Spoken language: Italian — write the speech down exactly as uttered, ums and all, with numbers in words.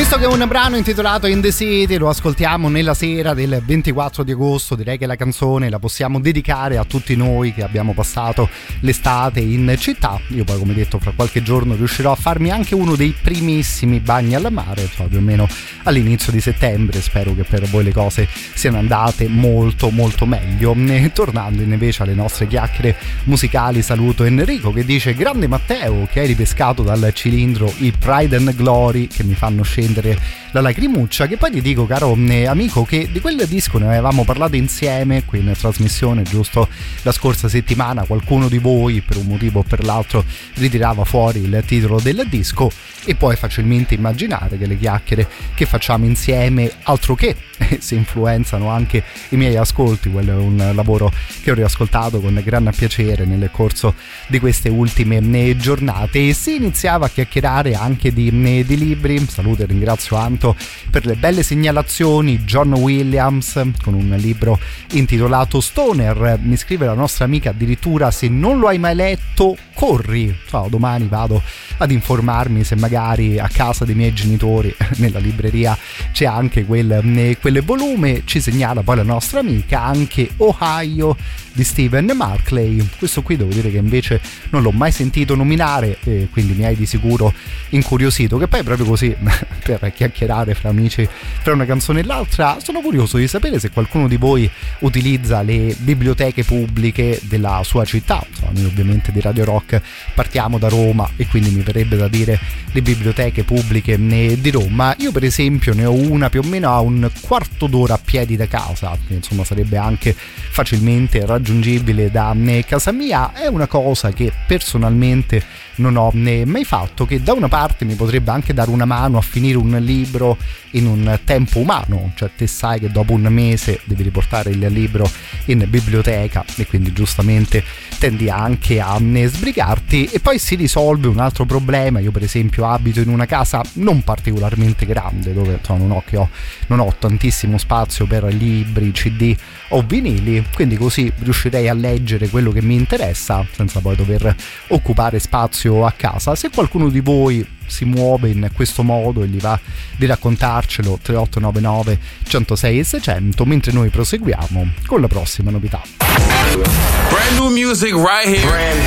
Visto che è un brano intitolato In the City, lo ascoltiamo nella sera del ventiquattro di agosto, direi che la canzone la possiamo dedicare a tutti noi che abbiamo passato l'estate in città. Io poi, come detto, fra qualche giorno riuscirò a farmi anche uno dei primissimi bagni al mare, cioè più o meno all'inizio di settembre. Spero che per voi le cose siano andate molto molto meglio. E tornando invece alle nostre chiacchiere musicali, saluto Enrico che dice: grande Matteo, che hai ripescato dal cilindro i Pride and Glory che mi fanno scendere la lacrimuccia. Che poi ti dico, caro amico, che di quel disco ne avevamo parlato insieme qui in trasmissione giusto la scorsa settimana. Qualcuno di voi per un motivo o per l'altro ritirava fuori il titolo del disco, e puoi facilmente immaginare che le chiacchiere che facciamo insieme altro che si influenzano anche i miei ascolti. Quello è un lavoro che ho riascoltato con gran piacere nel corso di queste ultime giornate, e si iniziava a chiacchierare anche di, di libri. Saluto e ringrazio Anto per le belle segnalazioni. John Williams con un libro intitolato Stoner, mi scrive la nostra amica addirittura: se non lo hai mai letto corri, ciao, domani vado ad informarmi se magari a casa dei miei genitori nella libreria c'è anche quel, quel volume. Ci segnala poi la nostra amica anche Ohio di Stephen Markley. Questo qui devo dire che invece non l'ho mai sentito nominare, e quindi mi hai di sicuro incuriosito, che poi è proprio così per chiacchierare fra amici fra una canzone e l'altra. Sono curioso di sapere se qualcuno di voi utilizza le biblioteche pubbliche della sua città. Noi ovviamente di Radio Rock partiamo da Roma e quindi mi verrebbe da dire le biblioteche pubbliche di Roma. Io per esempio ne ho una più o meno a un quarto d'ora a piedi da casa, che insomma sarebbe anche facilmente raggiungibile da casa mia. È una cosa che personalmente non ho mai fatto, che da una parte mi potrebbe anche dare una mano a finire un libro in un tempo umano, cioè te sai che dopo un mese devi riportare il libro in biblioteca e quindi giustamente tendi anche a sbrigarti, e poi si risolve un altro problema. Io per esempio abito in una casa non particolarmente grande, dove insomma, non ho che ho non ho tantissimo spazio per libri, cd o vinili, quindi così riuscirei a leggere quello che mi interessa senza poi dover occupare spazio a casa. Se qualcuno di voi si muove in questo modo e gli va di raccontarcelo, tre otto nove nove uno zero sei e seicento, mentre noi proseguiamo con la prossima novità. Brand new music right here. Brand